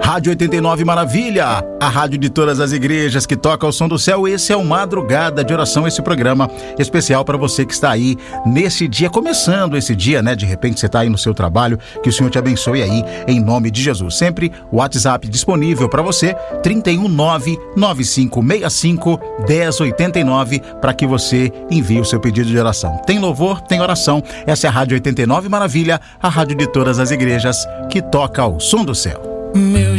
Rádio 89 Maravilha, a rádio de todas as igrejas que toca o som do céu. Esse é o Madrugada de Oração, esse programa especial para você que está aí nesse dia, começando esse dia, né? De repente você está aí no seu trabalho, que o Senhor te abençoe aí, em nome de Jesus. Sempre o WhatsApp disponível para você, 319-9565-1089, para que você envie o seu pedido de oração. Tem louvor, tem oração. Essa é a Rádio 89 Maravilha, a rádio de todas as igrejas que toca o som do céu. Meu